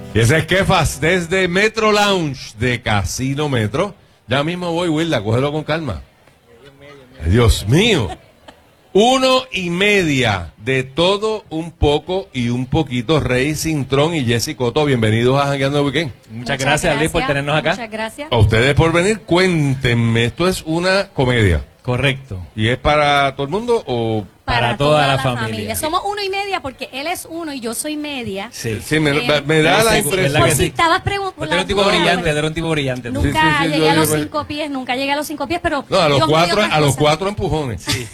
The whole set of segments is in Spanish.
Y ese es Kefas desde Metro Lounge de Casino Metro. Ya mismo voy, Wilda, cógelo con calma. Dios mío. 1:30 de todo un poco y un poquito. Rey Cintrón y Jessy Coto, bienvenidos a Jangueando Weekend. Muchas gracias, Luis, por tenernos acá. Muchas gracias. A ustedes por venir, cuéntenme, ¿esto es una comedia? Correcto. ¿Y es para todo el mundo o...? Para toda la familia. Somos 1:30 porque él es 1 y yo soy media. Sí. Sí, me da la sí, impresión. Por si estabas preguntando. Era un tipo brillante, era un tipo brillante. Nunca Sí, llegué a los yo- 5 pies, nunca llegué a los 5 pies, pero... No, a los Dios mío, cuatro, otras a los cosas. 4 empujones. Sí.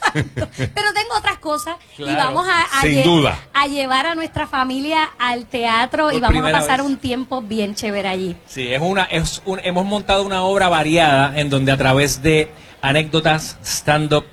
Pero tengo otras cosas y Claro. vamos Sin duda. a llevar a nuestra familia al teatro y Por vamos a primera pasar vez. un tiempo bien chévere allí. Sí, hemos montado una obra variada en donde a través de anécdotas, stand-up,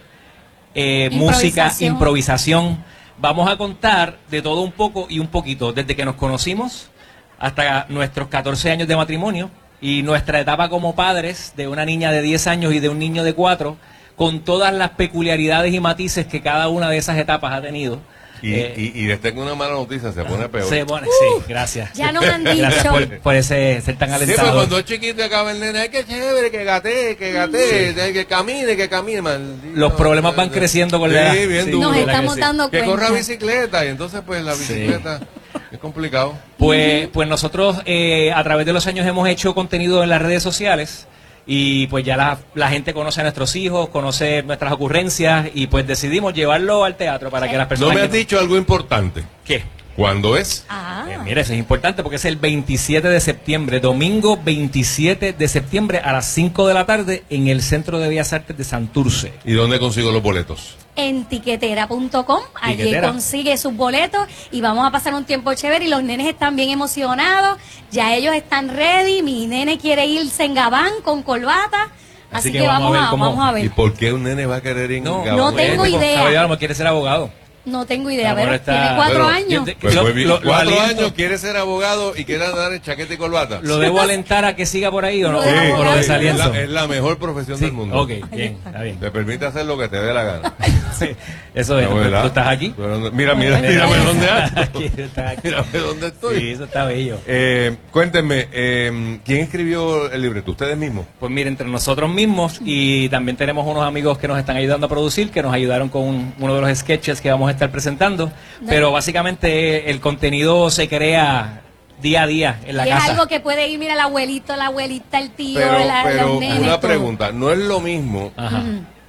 música, improvisación, vamos a contar de todo un poco y un poquito, desde que nos conocimos hasta nuestros 14 años de matrimonio y nuestra etapa como padres de una niña de 10 años y de un niño de 4, con todas las peculiaridades y matices que cada una de esas etapas ha tenido. Y les tengo una mala noticia, se pone peor. Se pone, sí, gracias. Ya nos han Gracias dicho. por ese ser tan Sí, pero alentador. cuando es chiquito y acaba el nene, ay, que chévere, que gatee, que camine, maldito. Los problemas van creciendo con la edad. Sí, bien Sí, duro. Nos verdad que estamos sí. dando Que cuenta. corra bicicleta, y entonces pues la bicicleta es complicado. Pues nosotros a través de los años hemos hecho contenido en las redes sociales y pues ya la gente conoce a nuestros hijos, conoce nuestras ocurrencias y pues decidimos llevarlo al teatro para que las No personas... me has dicho algo importante. ¿Qué? ¿Cuándo es? Mira, eso es importante porque es el 27 de septiembre, domingo 27 de septiembre a las 5 de la tarde en el Centro de Bellas Artes de Santurce. ¿Y dónde consigo los boletos? En tiquetera.com, allí Tiquetera. consigue sus boletos y vamos a pasar un tiempo chévere y los nenes están bien emocionados, ya ellos están ready, mi nene quiere irse en gabán con corbata, así que vamos a ver. ¿Y por qué un nene va a querer ir en No, Gabán? no tengo idea. A lo mejor quiere ser abogado. No tengo idea, a Amor, ver, está- tiene 4 Pero, años. Pues, Lo- muy bien. lo 4 aliento. años, quiere ser abogado y quiere andar en chaqueta y corbata. ¿Lo debo alentar a que siga por ahí o no? Sí, ¿O lo es, desaliento? la mejor profesión Sí, del mundo. ok, bien, está bien. Te permite hacer lo que te dé la gana. Sí, eso es. No, ¿verdad? ¿Tú estás aquí? Pero, mírame dónde ando. Aquí, tú estás aquí. Mírame dónde estoy. Sí, eso está bello. Cuéntenme, ¿quién escribió el libreto? ¿Ustedes mismos? Pues mire, entre nosotros mismos y también tenemos unos amigos que nos están ayudando a producir, que nos ayudaron con uno de los sketches que vamos a estar presentando. Pero básicamente el contenido se crea día a día en la Y es casa. algo que puede ir, mira, el abuelito, la abuelita, el tío, Pero los nenes. una todo. pregunta, ¿no es lo mismo Ajá.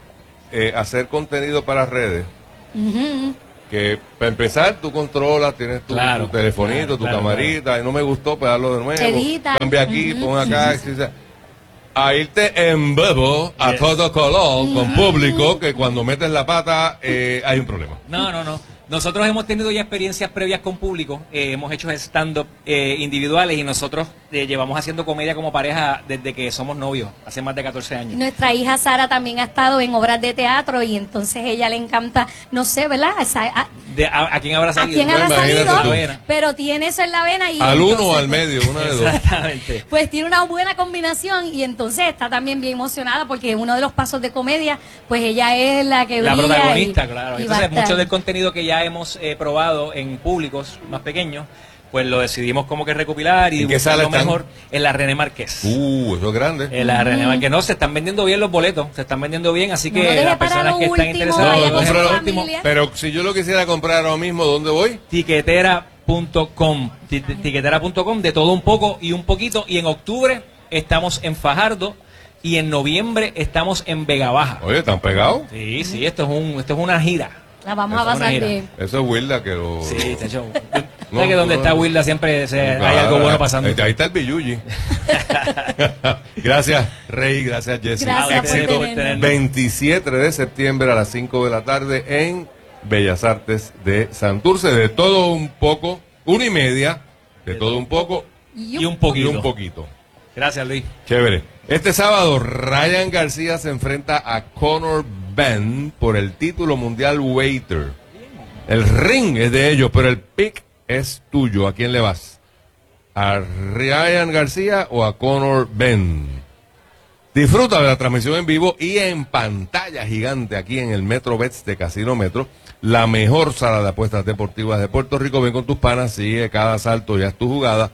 hacer contenido para redes? Ujú. Que para empezar tú controlas, tienes tu, Claro, tu telefonito, tu claro, camarita, y no me gustó, pues hazlo de nuevo. Edita. Cambia aquí, pon acá. A irte en vivo a Yes. todo color con público, que cuando metes la pata hay un problema. No. Nosotros hemos tenido ya experiencias previas con público, hemos hecho stand-up individuales y nosotros llevamos haciendo comedia como pareja desde que somos novios, hace más de 14 años. Nuestra hija Sara también ha estado en obras de teatro y entonces ella le encanta, no sé, ¿verdad? ¿A quién habrá ¿A salido? quién habrá Imagínate salido? tú. Vena. Pero tiene eso en la vena y Al uno o entonces, al medio, una de dos. Exactamente. pues tiene una buena combinación y entonces está también bien emocionada porque uno de los pasos de comedia, pues ella es la que La brilla protagonista, y- claro. y va a Entonces, estar. mucho del contenido que ya hemos probado en públicos más pequeños, pues lo decidimos como que recopilar y ¿En qué buscar sala lo están? mejor en la René Marqués. Eso es grande. En la René Marqués, no, se están vendiendo bien los boletos, se están vendiendo bien, así No lo que deje las para personas lo que están último, interesadas vaya en con su lo familia. Pero si yo lo quisiera comprar ahora mismo, ¿dónde voy? tiquetera.com, tiquetera.com, de todo un poco y un poquito, y en octubre estamos en Fajardo y en noviembre estamos en Vega Baja. Oye, ¿están pegados? Sí, esto es una gira. La vamos a Eso es una pasar gira. bien. Eso es Wilda que lo... Sí, este show. No, ¿Sabes que donde no, está no. Wilda siempre hay Claro, algo bueno pasando? Ahí está el Billuyi. Gracias, Rey. Gracias, Jessy. Gracias por Éxito. tenernos. 27 de septiembre a las 5 de la tarde en Bellas Artes de Santurce. De todo un poco, 1:30, de todo un poco Y un y poquito. un poquito. Gracias, Luis. Chévere. Este sábado, Ryan García se enfrenta a Conor Benn por el título mundial Welter. El ring es de ellos, pero el pick es tuyo. ¿A quién le vas? ¿A Ryan García o a Conor Benn? Disfruta de la transmisión en vivo y en pantalla gigante aquí en el Metro Bets de Casino Metro la mejor sala de apuestas deportivas de Puerto Rico. Ven con tus panas, sigue cada asalto, ya es tu jugada.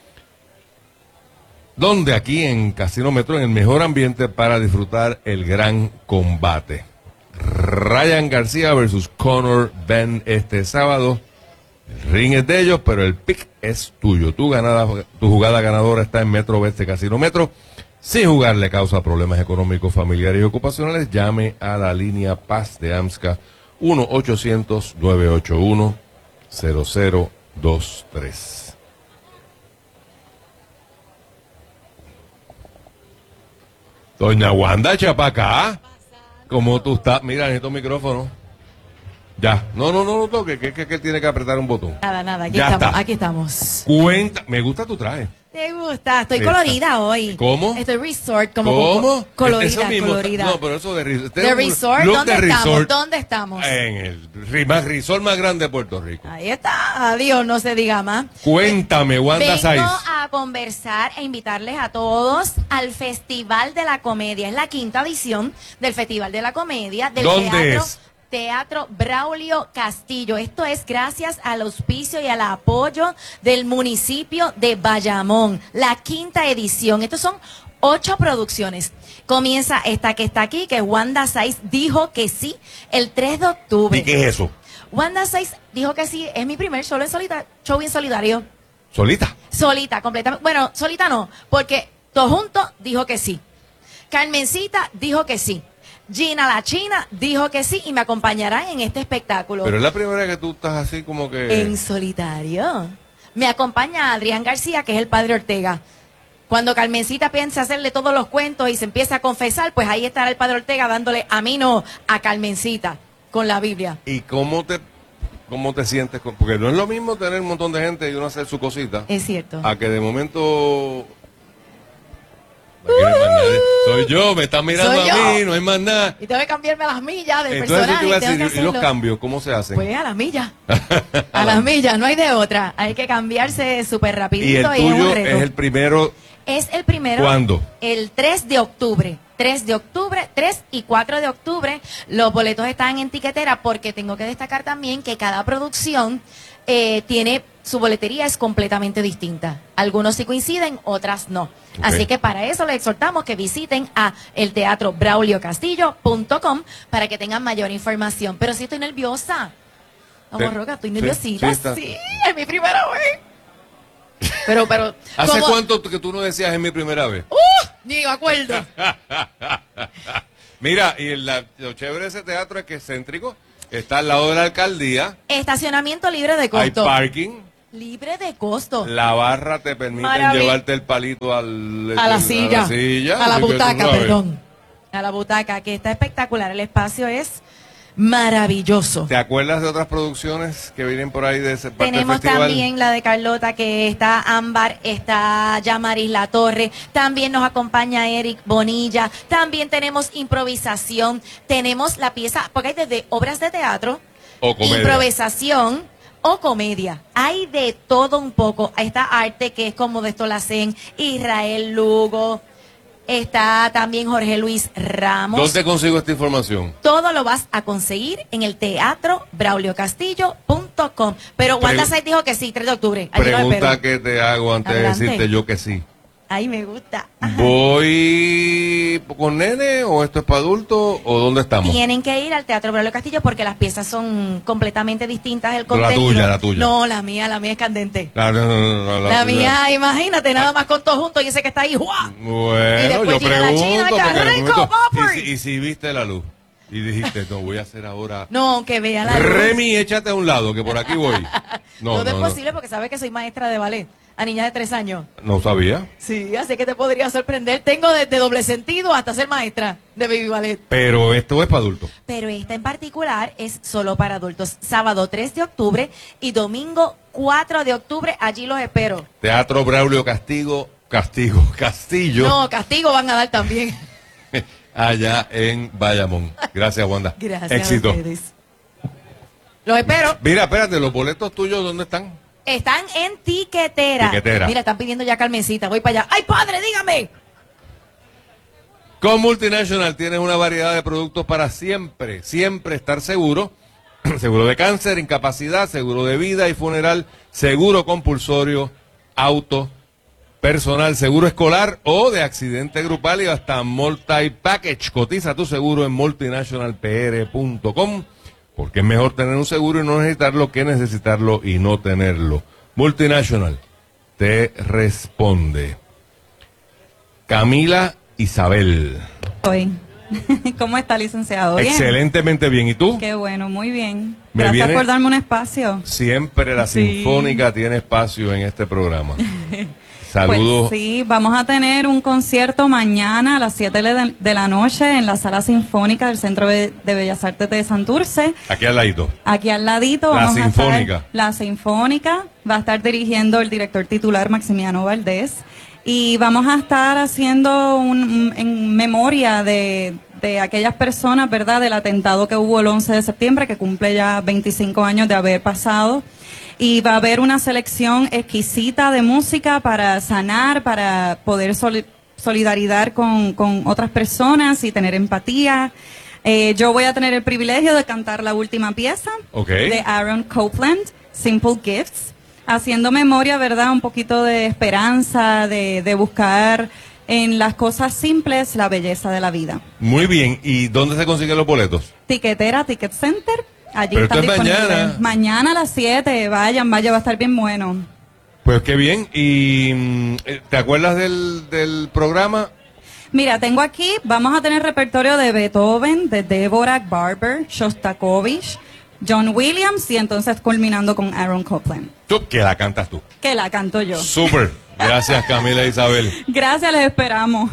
Donde aquí en Casino Metro, en el mejor ambiente para disfrutar el gran combate. Ryan García versus Conor Benn este sábado. El ring es de ellos, pero el pick es tuyo. Tu jugada ganadora está en Metro Oeste Casino Metro. Si jugar le causa problemas económicos, familiares y ocupacionales, llame a la línea Paz de AMSCA 1-800-981-0023. Doña Wanda, Chapacá, ¿cómo tú estás? Mira, necesito micrófono. Ya, no toque, que tiene que apretar un botón. Nada, aquí estamos. Cuenta, me gusta tu traje. ¿Te gusta? Estoy colorida hoy. ¿Cómo? Estoy resort, ¿Cómo? Colorida, Eso mismo, colorida. No, pero eso de resort. ¿De resort? ¿Dónde estamos? En el resort más grande de Puerto Rico. Ahí está, adiós, no se diga más. Cuéntame, Wanda Saiz. Vengo a conversar e invitarles a todos al Festival de la Comedia. Es la 5ª edición del Festival de la Comedia del ¿Dónde es? Teatro Braulio Castillo. Esto es gracias al auspicio y al apoyo del municipio de Bayamón. La 5ª edición. Estos son 8 producciones. Comienza esta que está aquí, que Wanda Saiz dijo que sí, el 3 de octubre. ¿Y qué es eso? Wanda Saiz dijo que sí, es mi primer show en solidario. ¿Solita? Solita, completamente. Bueno, solita no, porque todo junto dijo que sí. Carmencita dijo que sí. Gina la China dijo que sí y me acompañará en este espectáculo. Pero es la primera vez que tú estás así como que... En solitario. Me acompaña Adrián García, que es el padre Ortega. Cuando Carmencita piensa hacerle todos los cuentos y se empieza a confesar, pues ahí estará el padre Ortega dándole a mí no, a Carmencita, con la Biblia. ¿Y cómo te sientes? Porque no es lo mismo tener un montón de gente y uno hacer su cosita. Es cierto. A que de momento... Soy yo, me están mirando Soy a mí, yo. no hay más nada. Y tengo que cambiarme a las millas del Entonces, personaje. te iba a tengo que decir, ¿y los hacerlo. cambios cómo se hacen? Pues a las millas. A las millas, no hay de otra. Hay que cambiarse súper Y rapidito el y es tuyo un reto. es el primero. Es el primero. ¿Cuándo? El 3 de octubre. 3 de octubre, 3 y 4 de octubre. Los boletos están en tiquetera porque tengo que destacar también que cada producción tiene, su boletería es completamente distinta. Algunos sí coinciden, otras no. Ok. Así que para eso les exhortamos que visiten a el teatro brauliocastillo.com para que tengan mayor información. Pero sí estoy nerviosa. Vamos, Roca, estoy nerviosita. Sí, es mi primera vez. Pero, ¿Hace ¿cómo? cuánto que tú no decías es mi primera vez? Ni me acuerdo. Mira, y lo chévere de ese teatro es que es céntrico, está al lado de la alcaldía, Estacionamiento libre de hay costo. parking, Libre de costo. la barra te permite llevarte el palito A la silla. A la así que tú butaca, sabes. perdón. A la butaca, que está espectacular. El espacio es maravilloso. ¿Te acuerdas de otras producciones que vienen por ahí de ese parte del Tenemos festival? también la de Carlota, que está Ámbar, está Yamaris La Torre, también nos acompaña Eric Bonilla, también tenemos improvisación, tenemos la pieza, porque hay desde obras de teatro, O comedia. improvisación o comedia. Hay de todo un poco. Está arte, que es como de Estolacén, Israel Lugo, está también Jorge Luis Ramos. ¿Dónde consigo esta información? Todo lo vas a conseguir en el teatro brauliocastillo.com. Pero Wanda Saiz dijo que sí, 3 de octubre. Allí los Pregunta espero. que te hago antes Adelante. de decirte yo que sí. Ay, me gusta. ¿Voy con nene o esto es para adultos o dónde estamos? Tienen que ir al Teatro Braulio Castillo porque las piezas son completamente distintas. El No, la contenido. tuya, la tuya. No, la mía es candente. No, La mía, imagínate, nada más con todo junto y ese que está ahí. ¡Juá! Y Bueno, después yo llega la pregunto. China, ¡qué porque de rico, momento- papi! y si viste la luz y dijiste, no, voy a hacer ahora... No, que vea la luz. Remy, échate a un lado, que por aquí voy. No, es posible porque sabes que soy maestra de ballet a niñas de 3 años. No sabía. Sí, así que te podría sorprender. Tengo desde doble sentido hasta ser maestra de baby ballet. Pero esto es para adultos. Pero esta en particular es solo para adultos. Sábado 3 de octubre y domingo 4 de octubre. Allí los espero. Teatro Braulio Castillo. No, castigo van a dar también. Allá en Bayamón. Gracias, Wanda. Gracias Éxito. a ustedes. Los espero. Mira, espérate, los boletos tuyos, ¿dónde están? Están en tiquetera. Tiquetera. Mira, están pidiendo ya Carmencita. Voy para allá. ¡Ay, padre, dígame! Con Multinational tienes una variedad de productos para siempre estar seguro seguro de cáncer, incapacidad, seguro de vida y funeral, seguro compulsorio, auto, personal, seguro escolar o de accidente grupal y hasta multi-package. Cotiza tu seguro en multinationalpr.com porque es mejor tener un seguro y no necesitarlo que necesitarlo y no tenerlo. Multinational te responde. Camila Isabel. Hoy. ¿Cómo está, licenciado? ¿Bien? Excelentemente bien. ¿Y tú? Qué bueno, muy bien. Me Gracias viene- por darme un espacio. Siempre la Sí. Sinfónica tiene espacio en este programa. Saludos. Pues sí, vamos a tener un concierto mañana a las 7 de la noche en la Sala Sinfónica del Centro de Bellas Artes de Santurce. Aquí al ladito. Aquí al ladito La vamos a Sinfónica. estar, la Sinfónica va a estar dirigiendo el director titular Maximiano Valdés y vamos a estar haciendo en memoria de aquellas personas, ¿verdad? Del atentado que hubo el 11 de septiembre, que cumple ya 25 años de haber pasado. Y va a haber una selección exquisita de música para sanar, para poder solidarizar con otras personas y tener empatía. Yo voy a tener el privilegio de cantar la última pieza Ok. de Aaron Copland, Simple Gifts, haciendo memoria, ¿verdad? Un poquito de esperanza, de buscar en las cosas simples la belleza de la vida. Muy bien. ¿Y dónde se consiguen los boletos? Tiquetera, Ticket Center, allí Pero están esto es disponibles. mañana. Mañana a las 7, vayan, va a estar bien bueno. Pues qué bien. ¿Y te acuerdas del programa? Mira, tengo aquí, vamos a tener repertorio de Beethoven, de Dvorak, Barber, Shostakovich, John Williams y entonces culminando con Aaron Copland, Tú, que la cantas tú. que la canto yo. Súper. Gracias, Camila Isabel. Gracias, les esperamos.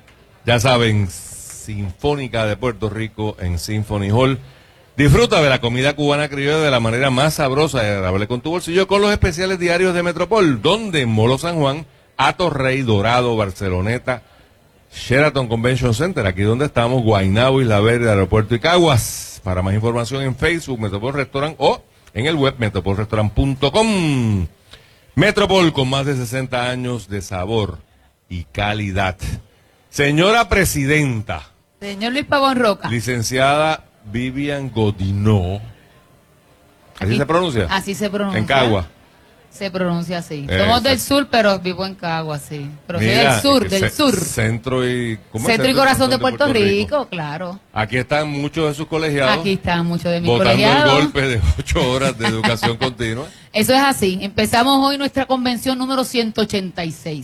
Ya saben, Sinfónica de Puerto Rico en Symphony Hall. Disfruta de la comida cubana criolla de la manera más sabrosa y agradable con tu bolsillo con los especiales diarios de Metropol, donde en Molo San Juan, Atorrey, Dorado, Barceloneta, Sheraton Convention Center, aquí donde estamos, Guaynabo, Isla Verde, Aeropuerto y Caguas. Para más información en Facebook, Metropol Restaurant o en el web metropolrestaurant.com. Metropol con más de 60 años de sabor y calidad. Señora Presidenta, Señor Luis Pavón Roca. licenciada Vivian Godinó. ¿Así Aquí- se pronuncia? Así se pronuncia. En Cagua. Se pronuncia así. Exacto. Somos del sur, pero vivo en Cagua, sí. Pero soy Mira, del sur, que del sur. Centro y... ¿cómo es? Centro y corazón de Puerto Rico, claro. Aquí están muchos de sus colegiados. Aquí están muchos de mis votando el colegiados. golpe de 8 horas de educación continua. Eso es así. Empezamos hoy nuestra convención número 186.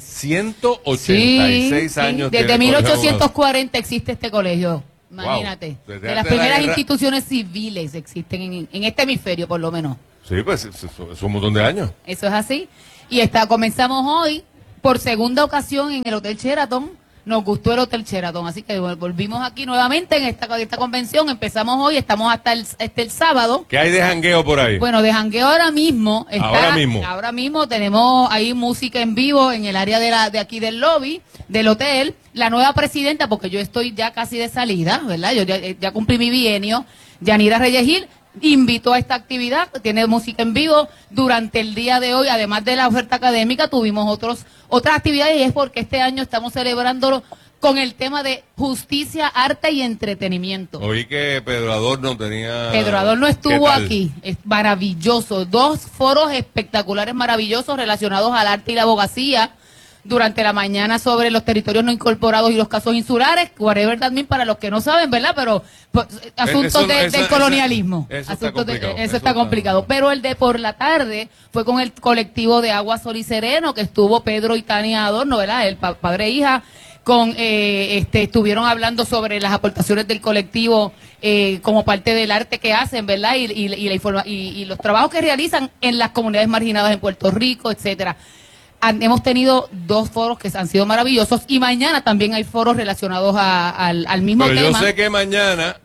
186 Sí, años. Desde tiene el Colegio de 1840 existe este colegio. Imagínate. Wow. Desde De las antes de la primeras guerra. instituciones civiles existen en este hemisferio, por lo menos. Sí, pues es un montón de años. Eso es así. Y comenzamos hoy por segunda ocasión en el Hotel Sheraton. Nos gustó el Hotel Sheraton, así que volvimos aquí nuevamente en esta convención. Empezamos hoy, estamos hasta el sábado. ¿Qué hay de jangueo por ahí? Bueno, de jangueo ahora mismo. Ahora mismo tenemos ahí música en vivo en el área de aquí del lobby, del hotel. La nueva presidenta, porque yo estoy ya casi de salida, ¿verdad? Yo ya cumplí mi bienio. Yanira Reyes Gil invitó a esta actividad, tiene música en vivo durante el día de hoy. Además de la oferta académica, tuvimos otras actividades y es porque este año estamos celebrándolo con el tema de justicia, arte y entretenimiento. Oí que Pedro Adorno tenía... Pedro Adorno ¿Qué estuvo tal? aquí, es maravilloso, 2 foros espectaculares, maravillosos relacionados al arte y la abogacía durante la mañana sobre los territorios no incorporados y los casos insulares, whatever that means para los que no saben, ¿verdad? Pero pues, asuntos del colonialismo. Eso está Asuntos complicado. eso está complicado. Pero el de por la tarde fue con el colectivo de Agua, Sol y Sereno, que estuvo Pedro y Tania Adorno, ¿verdad? El padre e hija. Estuvieron hablando sobre las aportaciones del colectivo como parte del arte que hacen, ¿verdad? Y los trabajos que realizan en las comunidades marginadas en Puerto Rico, etcétera. Hemos tenido 2 foros que han sido maravillosos y mañana también hay foros relacionados al mismo Pero tema. yo sé que mañana,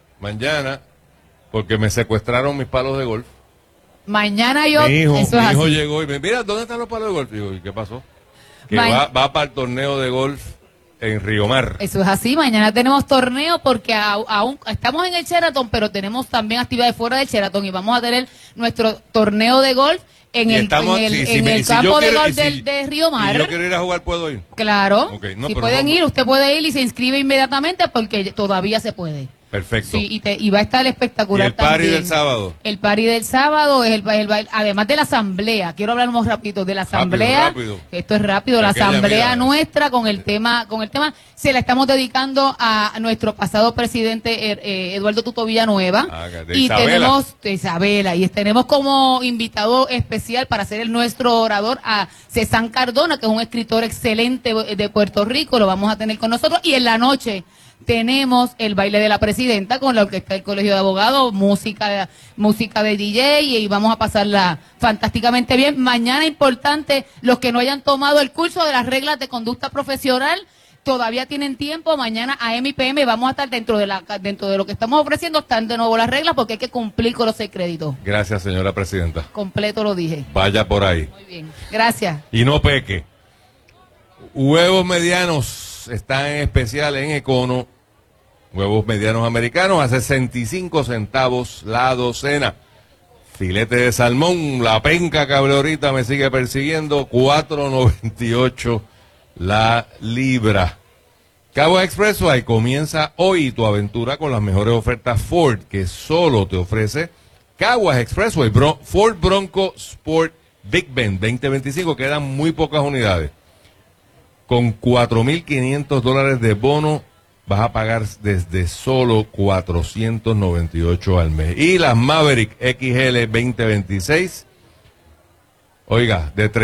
porque me secuestraron mis palos de golf. Mañana yo... Mi hijo eso es así. llegó y me mira, ¿dónde están los palos de golf? Y digo, ¿y qué pasó? Que Ma- va para el torneo de golf en Río Mar. Eso es así, mañana tenemos torneo porque aún estamos en el Sheraton, pero tenemos también actividades fuera del Sheraton y vamos a tener nuestro torneo de golf en Y el estamos- si yo campo de quiero- golf y si- de Río Mar. Si yo quiero ir a jugar, ¿puedo ir? Claro, Ok, no, si pero pueden no- ir, usted puede ir y se inscribe inmediatamente porque todavía se puede. Perfecto. Sí, y va a estar espectacular. ¿Y el party también. del sábado? El party del sábado es el baile, además de la asamblea, quiero hablar más rápido de la asamblea. Rápido. Esto es rápido, la Aquella, asamblea mira. nuestra con el tema se la estamos dedicando a nuestro pasado presidente Eduardo Tuto Villanueva. De Y Isabela. tenemos Isabela, y tenemos como invitado especial para ser nuestro orador a César Cardona, que es un escritor excelente de Puerto Rico, lo vamos a tener con nosotros. Y en la noche tenemos el baile de la presidenta con la orquesta del Colegio de Abogados, música de DJ, y vamos a pasarla fantásticamente bien. Mañana, importante, los que no hayan tomado el curso de las reglas de conducta profesional, todavía tienen tiempo. Mañana a M&PM vamos a estar dentro de lo que estamos ofreciendo, están de nuevo las reglas porque hay que cumplir con los créditos. Gracias, señora presidenta. Completo lo dije. Vaya por ahí. Muy bien. Gracias. Y no peque. Huevos medianos están en especial en Econo. Huevos medianos americanos a 65 centavos la docena. Filete de salmón, la penca que hablé ahorita me sigue persiguiendo, 4.98 la libra. Caguas Expressway comienza hoy tu aventura con las mejores ofertas Ford que solo te ofrece Caguas Expressway. Ford Bronco Sport Big Bend 2025, quedan muy pocas unidades. Con $4,500 de bono vas a pagar desde solo $498 al mes. Y las Maverick XL 2026, oiga, de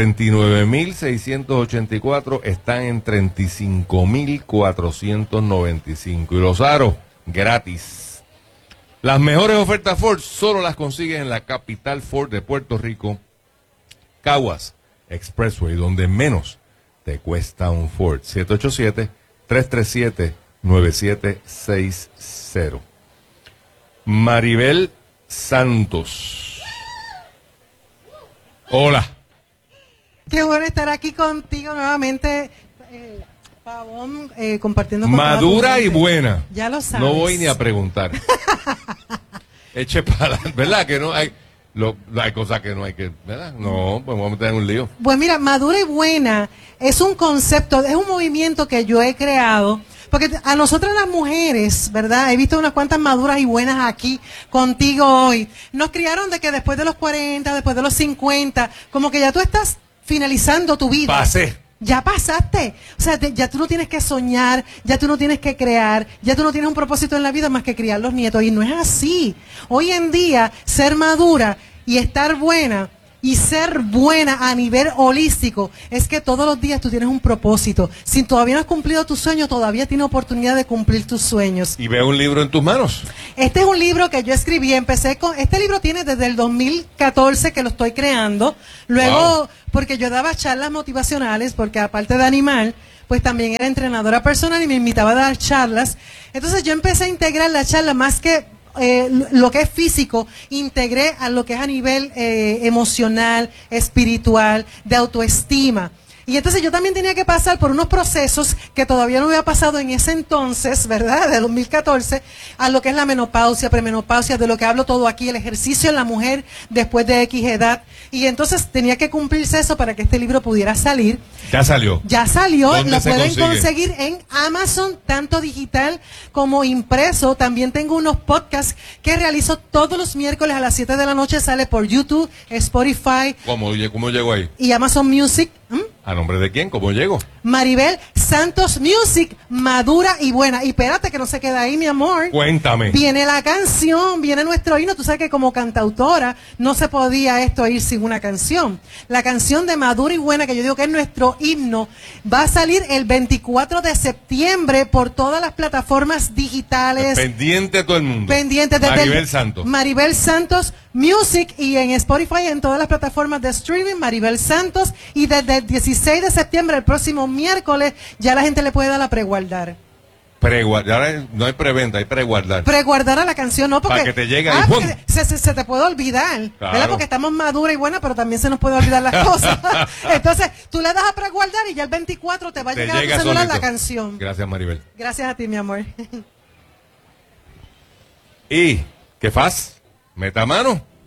39,684 están en 35,495. Y los aros gratis. Las mejores ofertas Ford solo las consigues en la capital Ford de Puerto Rico, Caguas Expressway, donde menos te cuesta un Ford. 787-337-9760. Maribel Santos. Hola. Qué bueno estar aquí contigo nuevamente, Pavón, compartiendo con Madura toda tu y gente. buena. Ya lo sabes. No voy ni a preguntar. Eche para adelante, ¿verdad? Que no hay... hay cosas que no hay que, ¿verdad? No, pues vamos a meter en un lío. Pues mira, madura y buena es un concepto, es un movimiento que yo he creado, porque a nosotras las mujeres, ¿verdad? He visto unas cuantas maduras y buenas aquí contigo hoy. Nos criaron de que después de los 40, después de los 50, como que ya tú estás finalizando tu vida. Pasé. Ya pasaste. O sea, ya tú no tienes que soñar, ya tú no tienes que crear, ya tú no tienes un propósito en la vida más que criar los nietos. Y no es así. Hoy en día, ser madura y estar buena y ser buena a nivel holístico es que todos los días tú tienes un propósito. Si todavía no has cumplido tu sueño, todavía tienes oportunidad de cumplir tus sueños. Y veo un libro en tus manos. Este es un libro que yo escribí, este libro tiene desde el 2014 que lo estoy creando. Luego, Wow. porque yo daba charlas motivacionales, porque aparte de animal, pues también era entrenadora personal y me invitaba a dar charlas. Entonces yo empecé a integrar la charla más que lo que es físico, integré a lo que es a nivel emocional, espiritual, de autoestima. Y entonces yo también tenía que pasar por unos procesos que todavía no había pasado en ese entonces, ¿verdad? De 2014, a lo que es la menopausia, premenopausia, de lo que hablo todo aquí, el ejercicio en la mujer después de X edad. Y entonces tenía que cumplirse eso para que este libro pudiera salir. Ya salió. Ya salió, ¿Dónde lo se pueden consigue? conseguir en Amazon, tanto digital como impreso. También tengo unos podcasts que realizo todos los miércoles a las 7 de la noche, sale por YouTube, Spotify ¿Cómo llegó ahí? y Amazon Music. ¿A nombre de quién? ¿Cómo llego? Maribel Santos Music, madura y buena. Y espérate que no se queda ahí, mi amor. Cuéntame. Viene la canción, viene nuestro himno. Tú sabes que como cantautora no se podía esto ir sin una canción. La canción de Madura y Buena, que yo digo que es nuestro himno, va a salir el 24 de septiembre por todas las plataformas digitales. Pendiente todo el mundo. Pendientes desde Maribel Santos. Maribel Santos Music y en Spotify en todas las plataformas de streaming, Maribel Santos. Y desde el 16 de septiembre, el próximo miércoles, ya la gente le puede dar a preguardar. Ahora no hay preventa, hay preguardar. Preguardar a la canción, no porque Para que te llegue ahí, ¡pum! porque se te puede olvidar, Claro. ¿verdad? Porque estamos maduras y buenas, pero también se nos puede olvidar las cosas. Entonces, tú le das a preguardar y ya el 24 te va a Te llegar a tu llega celular solito. la canción. Gracias, Maribel. Gracias a ti, mi amor. ¿Y qué faz? ¿Meta mano?